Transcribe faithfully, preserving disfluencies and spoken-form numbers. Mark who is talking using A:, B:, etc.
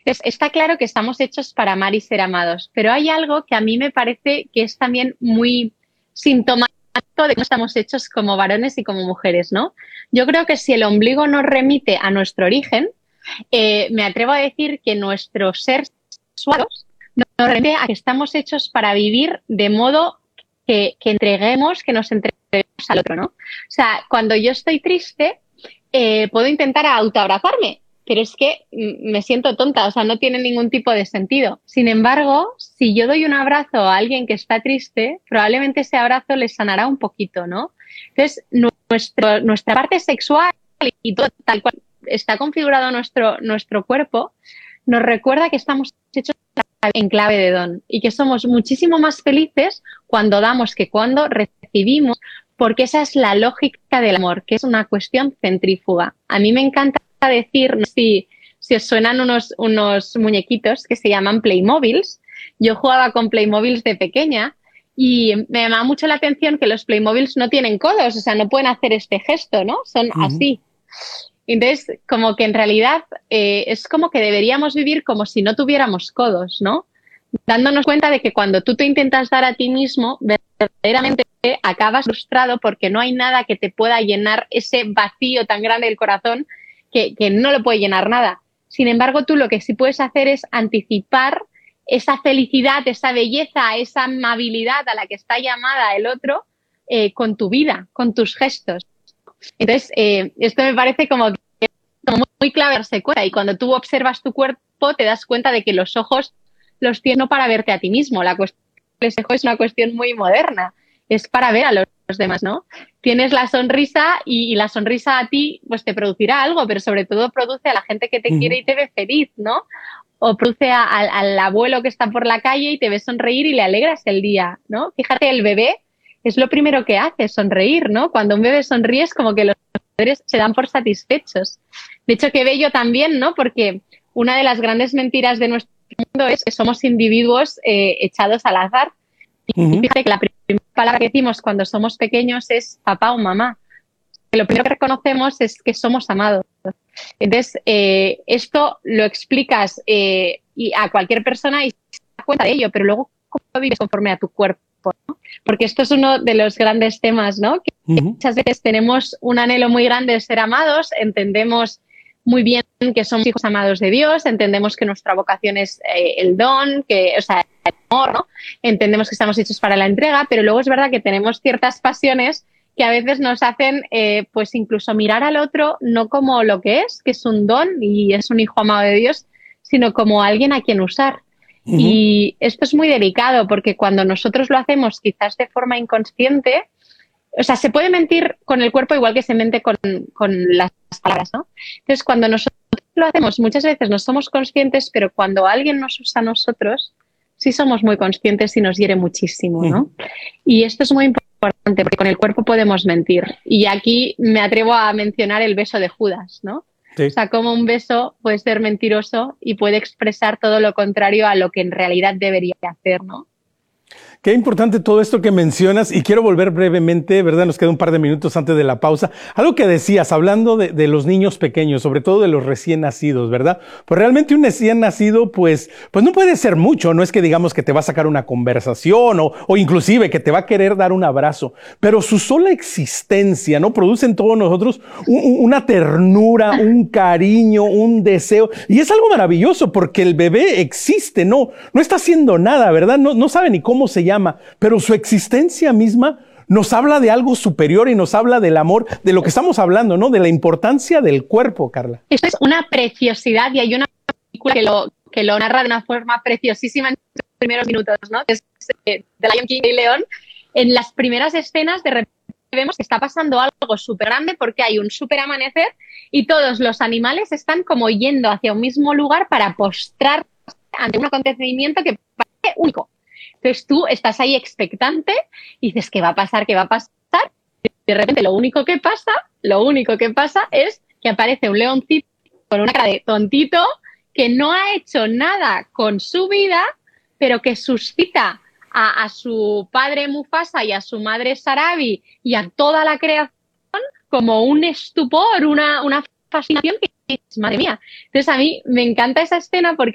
A: Entonces, está claro que estamos hechos para amar y ser amados, pero hay algo que a mí me parece que es también muy sintomático de cómo estamos hechos como varones y como mujeres, ¿no? Yo creo que si el ombligo nos remite a nuestro origen, eh, me atrevo a decir que nuestro ser sexual nos remite a que estamos hechos para vivir de modo que, que entreguemos, que nos entreguemos al otro, ¿no? O sea, cuando yo estoy triste, eh, puedo intentar autoabrazarme, pero es que me siento tonta, o sea, no tiene ningún tipo de sentido. Sin embargo, si yo doy un abrazo a alguien que está triste, probablemente ese abrazo le sanará un poquito, ¿no? Entonces, nuestro, nuestra parte sexual y todo tal cual está configurado nuestro, nuestro cuerpo, nos recuerda que estamos hechos en clave de don y que somos muchísimo más felices cuando damos que cuando recibimos, porque esa es la lógica del amor, que es una cuestión centrífuga. A mí me encanta decir, no sé si, si os suenan unos, unos muñequitos que se llaman Playmobiles. Yo jugaba con Playmobiles de pequeña y me llamaba mucho la atención que los Playmobiles no tienen codos, o sea, no pueden hacer este gesto, ¿no? Son uh-huh. así. Entonces, como que en realidad eh, es como que deberíamos vivir como si no tuviéramos codos, ¿no? Dándonos cuenta de que cuando tú te intentas dar a ti mismo, verdaderamente acabas frustrado porque no hay nada que te pueda llenar ese vacío tan grande del corazón que, que no lo puede llenar nada. Sin embargo, tú lo que sí puedes hacer es anticipar esa felicidad, esa belleza, esa amabilidad a la que está llamada el otro eh, con tu vida, con tus gestos. Entonces, eh, esto me parece como, que, como muy, muy clave darse cuenta. Y cuando tú observas tu cuerpo, te das cuenta de que los ojos los tienes no para verte a ti mismo. La cuestión del espejo es una cuestión muy moderna. Es para ver a los, los demás, ¿no? Tienes la sonrisa y, y la sonrisa a ti pues te producirá algo, pero sobre todo produce a la gente que te uh-huh. quiere y te ve feliz, ¿no? O produce a, a, al abuelo que está por la calle y te ve sonreír y le alegras el día, ¿no? Fíjate, el bebé es lo primero que hace, sonreír, ¿no? Cuando un bebé sonríe es como que los padres se dan por satisfechos. De hecho, qué bello también, ¿no? Porque una de las grandes mentiras de nuestro mundo es que somos individuos eh, echados al azar. Uh-huh. Y fíjate que la primera palabra que decimos cuando somos pequeños es papá o mamá. Lo primero que reconocemos es que somos amados. Entonces, eh, esto lo explicas eh, y a cualquier persona y se da cuenta de ello, pero luego, ¿cómo vives conforme a tu cuerpo, ¿no? Porque esto es uno de los grandes temas, ¿no? Que uh-huh. muchas veces tenemos un anhelo muy grande de ser amados, entendemos muy bien que somos hijos amados de Dios, entendemos que nuestra vocación es eh, el don, que, o sea, el amor, ¿no? Entendemos que estamos hechos para la entrega, pero luego es verdad que tenemos ciertas pasiones que a veces nos hacen, eh, pues incluso mirar al otro no como lo que es, que es un don y es un hijo amado de Dios, sino como alguien a quien usar. Uh-huh. Y esto es muy delicado porque cuando nosotros lo hacemos quizás de forma inconsciente, o sea, se puede mentir con el cuerpo igual que se mente con, con las palabras, ¿no? Entonces, cuando nosotros lo hacemos, muchas veces no somos conscientes, pero cuando alguien nos usa a nosotros, sí somos muy conscientes y nos hiere muchísimo, ¿no? Uh-huh. Y esto es muy importante porque con el cuerpo podemos mentir. Y aquí me atrevo a mencionar el beso de Judas, ¿no? Sí. O sea, como un beso puede ser mentiroso y puede expresar todo lo contrario a lo que en realidad debería hacer, ¿no?
B: Qué importante todo esto que mencionas y quiero volver brevemente, ¿verdad? Nos queda un par de minutos antes de la pausa. Algo que decías, hablando de, de los niños pequeños, sobre todo de los recién nacidos, ¿verdad? Pues realmente un recién nacido, pues, pues no puede ser mucho. No es que digamos que te va a sacar una conversación o, o inclusive que te va a querer dar un abrazo, pero su sola existencia, ¿no? Produce en todos nosotros un, una ternura, un cariño, un deseo. Y es algo maravilloso porque el bebé existe, ¿no? No está haciendo nada, ¿verdad? No, no sabe ni cómo se llama, pero su existencia misma nos habla de algo superior y nos habla del amor, de lo que estamos hablando, ¿no? De la importancia del cuerpo, Carla.
A: Esto es una preciosidad y hay una película que lo, que lo narra de una forma preciosísima en los primeros minutos, ¿no? Es de Lion King y León. En las primeras escenas de repente vemos que está pasando algo súper grande porque hay un súper amanecer y todos los animales están como yendo hacia un mismo lugar para postrarse ante un acontecimiento que parece único. Entonces tú estás ahí expectante y dices, ¿qué va a pasar? ¿Qué va a pasar? Y de repente lo único que pasa, lo único que pasa es que aparece un leoncito con una cara de tontito que no ha hecho nada con su vida, pero que suscita a, a su padre Mufasa y a su madre Sarabi y a toda la creación como un estupor, una, una fascinación que es, madre mía. Entonces a mí me encanta esa escena porque